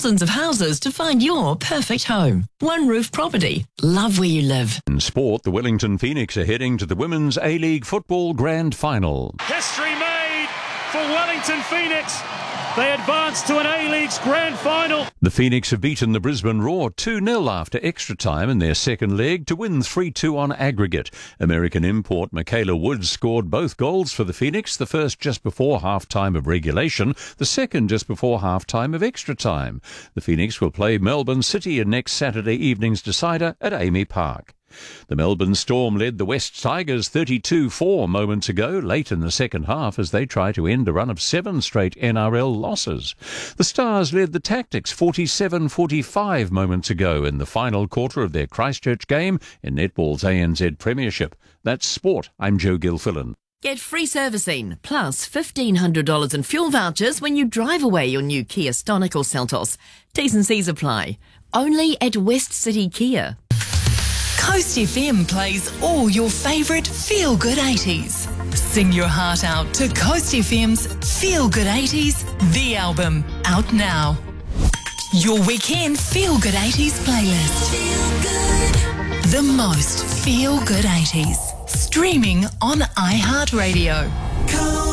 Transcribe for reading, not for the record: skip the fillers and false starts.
thousands of houses to find your perfect home. One Roof Property. Love where you live. In sport, the Wellington Phoenix are heading to the Women's A-League Football Grand Final. History made for Wellington Phoenix. They advance to an A-League's Grand Final. The Phoenix have beaten the Brisbane Roar 2-0 after extra time in their second leg to win 3-2 on aggregate. American import Michaela Woods scored both goals for the Phoenix, the first just before half-time of regulation, the second just before half-time of extra time. The Phoenix will play Melbourne City in next Saturday evening's decider at Amy Park. The Melbourne Storm led the West Tigers 32-4 moments ago, late in the second half, as they try to end a run of 7 straight NRL losses. The Stars led the Tactics 47-45 moments ago in the final quarter of their Christchurch game in netball's ANZ Premiership. That's sport. I'm Joe Gilfillan. Get free servicing, plus $1,500 in fuel vouchers when you drive away your new Kia Stonic or Seltos. T's and C's apply. Only at West City Kia. Coast FM plays all your favourite feel-good 80s. Sing your heart out to Coast FM's Feel Good 80s, the album, out now. Your weekend Feel Good 80s playlist. Feel good. The most Feel Good 80s. Streaming on iHeartRadio.